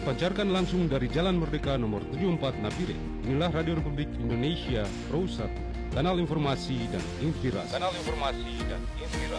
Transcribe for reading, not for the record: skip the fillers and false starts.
dipancarkan langsung dari Jalan Merdeka nomor 74 Napire. Inilah Radio Republik Indonesia Pro 1, kanal informasi dan inspirasi.